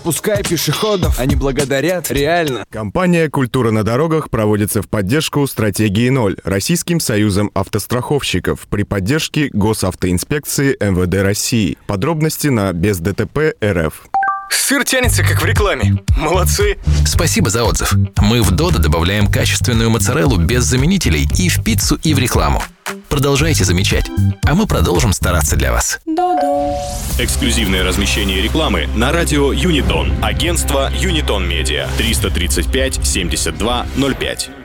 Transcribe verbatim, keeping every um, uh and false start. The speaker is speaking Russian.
Пускай пешеходов они благодарят, реально. Компания «Культура на дорогах» проводится в поддержку стратегии ноль Российским союзом автостраховщиков при поддержке Госавтоинспекции эм вэ дэ России. Подробности на без дэ тэ пэ точка эр эф. Сыр тянется, как в рекламе. Молодцы. Спасибо за отзыв. Мы в Додо добавляем качественную моцареллу без заменителей и в пиццу, и в рекламу. Продолжайте замечать, а мы продолжим стараться для вас. Додо. Эксклюзивное размещение рекламы на радио Юнитон. Агентство Юнитон Медиа. триста тридцать пять семьдесят два ноль пять.